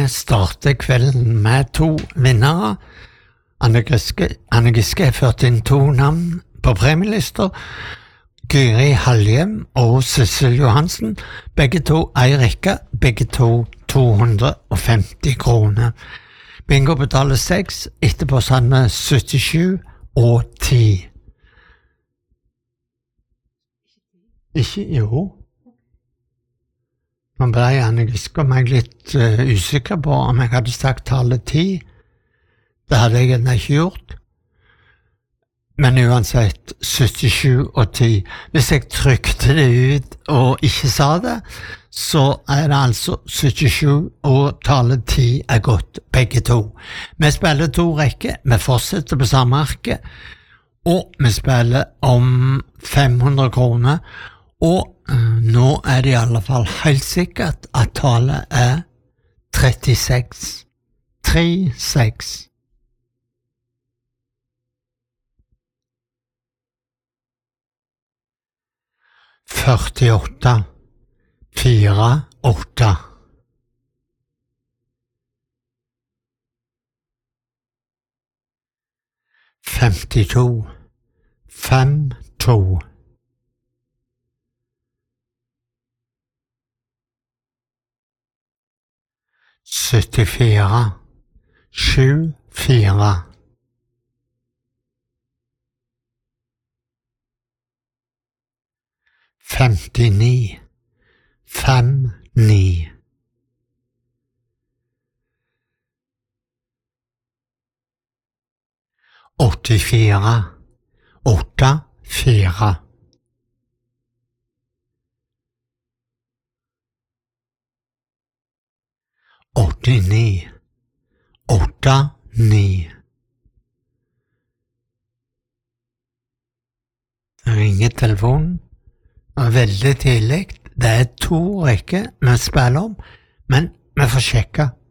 starter kvelden med 2 vinnere. Anne Giske har ført inn 2 navn på premielister. Gyri Haljem og Sissel Johansen, begge 2 ei rekke, begge 2 250 kroner. Bingo betaler 6, etterpå sanne 77 og 10. Ikke, jo. Nå ble Anne Giske meg litt usikker på om jeg hadde sagt tallet 10. Det hadde jeg ikke gjort. Men uansett, 77 og 10. Hvis jeg trykte det ut og ikke sa det, så er det altså 77 og tallet 10 er godt, begge 2. Vi spiller 2 rekker, vi fortsetter på samme arket, og vi spiller om 500 kroner, og nå er det i alle fall helt sikkert at tallet er 36. 36. Førtiåtte, 48. Femtito, 52. 74, 74. 59, 59. 84, 84. 89, 89. Ringer telefonen. Veldig tidlig. Det er 2 rekker vi spiller om, men vi får sjekke.